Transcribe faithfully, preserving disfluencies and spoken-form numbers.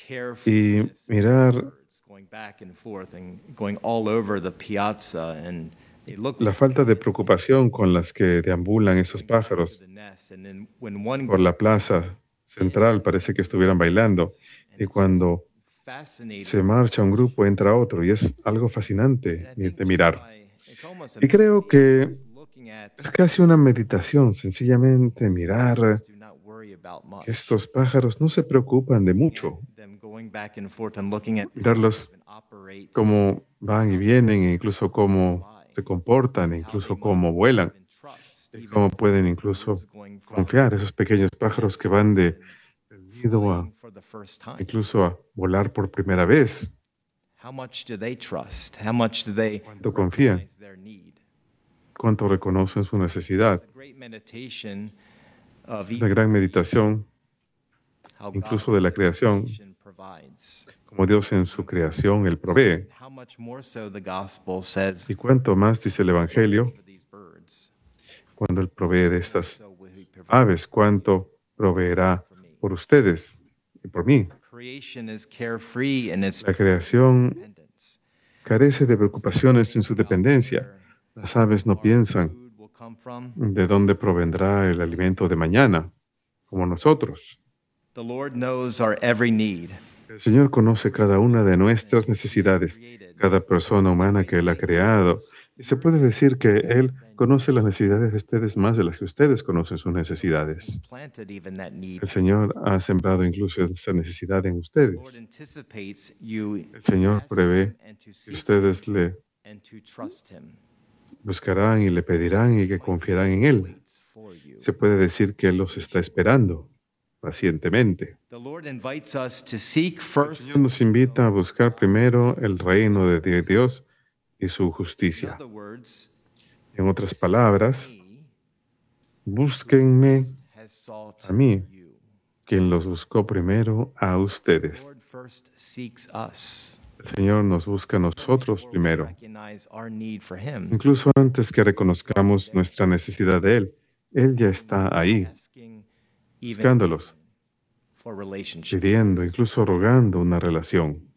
y mirar la falta de preocupación con las que deambulan esos pájaros por la plaza central, parece que estuvieran bailando, y cuando se marcha un grupo, entra otro, y es algo fascinante de mirar. Y creo que es casi una meditación, sencillamente mirar que estos pájaros no se preocupan de mucho, mirarlos cómo van y vienen, e incluso cómo se comportan, e incluso cómo vuelan, y cómo pueden incluso confiar esos pequeños pájaros que van de del nido a incluso a volar por primera vez. Cuánto confían, cuánto reconocen su necesidad. Una gran meditación, incluso de la creación, como Dios en su creación, Él provee. Y cuánto más dice el Evangelio, cuando Él provee de estas aves, cuánto proveerá por ustedes y por mí. La creación carece de preocupaciones en su dependencia. Las aves no piensan de dónde provendrá el alimento de mañana, como nosotros. El Señor conoce cada una de nuestras necesidades, cada persona humana que Él ha creado. Y se puede decir que Él conoce las necesidades de ustedes más de las que ustedes conocen sus necesidades. El Señor ha sembrado incluso esa necesidad en ustedes. El Señor prevé que ustedes le buscarán y le pedirán y que confiarán en Él. Se puede decir que Él los está esperando pacientemente. El Señor nos invita a buscar primero el reino de Dios y su justicia. En otras palabras, búsquenme a mí, quien los buscó primero a ustedes. El Señor nos busca a nosotros primero, incluso antes que reconozcamos nuestra necesidad de Él. Él ya está ahí, buscándolos, pidiendo, incluso rogando una relación.